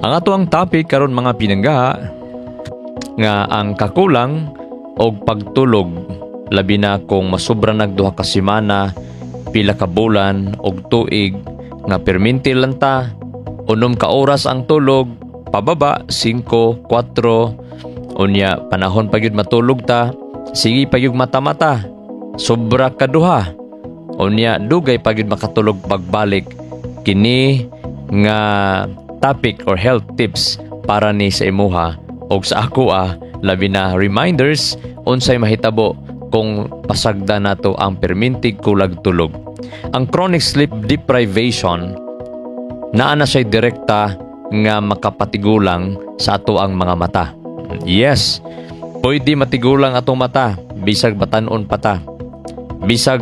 Ang ato ang topic karon mga pinangga nga ang kakulang og pagtulog labi na kung masobra nagduha ka semana, pila ka bulan og tuig nga perminti lang ta 6 ka oras ang tulog pababa 5, 4 unya panahon pagyud matulog ta sige pagyud mata-mata sobra kaduha unya dugay pagyud makatulog pagbalik kini nga topic or health tips para ni sa imuha og sa ako labi na reminders unsay mahitabo kung pasagda nato ang permintig kulag tulog. Ang chronic sleep deprivation naa na siya direkta nga makapatigulang sa ato ang mga mata. Yes, pwede matigulang atong mata bisag batan-on pa ta. Bisag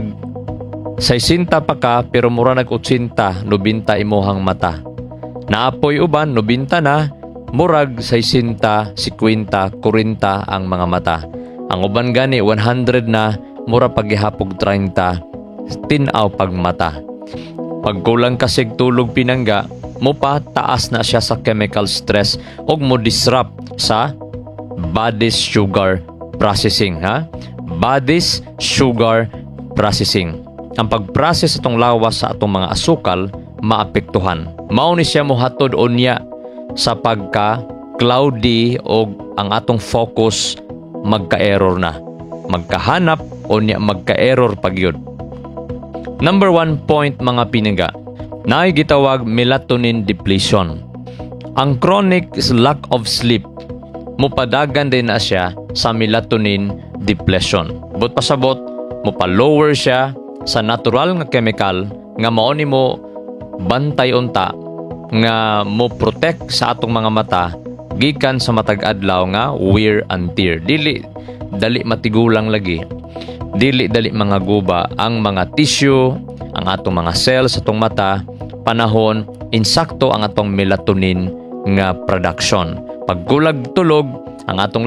60 pa ka pero mura nag 80, 90 imuhang mata. Naapoy uban 90 na, murag 60, 50, 40 ang mga mata. Ang uban gani 100 na, mura paghihapog 30, tinaw pag mata. Pagkulang kasig tulog pinangga, mo pa taas na siya sa chemical stress og mo disrupt sa body's sugar processing body's sugar processing. Ang pag-process atong lawas sa atong mga asukal maapektuhan. Mao ni siya mohatod unya sa pagka cloudy o ang atong focus magka-error na. Magkahanap unya magka-error pagyud. Number 1 point mga pinangga. Naay gitawag melatonin depletion. Ang chronic lack of sleep mupadagan din na siya sa melatonin depletion. But pasabot mupa-lower siya sa natural nga chemical nga mao nimo bantay unta nga mo protect sa atong mga mata gikan sa matag adlaw nga wear and tear. Dili dali matigulang lagi. Dili dali mga guba ang mga tissue, ang atong mga cells sa atong mata panahon insakto ang atong melatonin nga production. Pagkulag tulog ang atong